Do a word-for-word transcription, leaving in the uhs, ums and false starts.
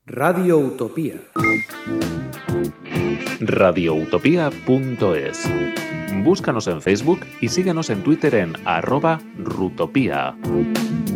Radio Utopía. radio utopía punto es. Búscanos en Facebook y síguenos en Twitter en arroba rutopía.